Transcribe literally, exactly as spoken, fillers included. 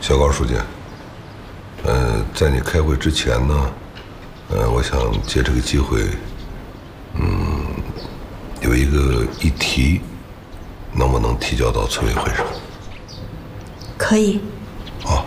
小高书记，呃，在你开会之前呢，呃，我想借这个机会，嗯，有一个议题，能不能提交到村委会上？ 可以。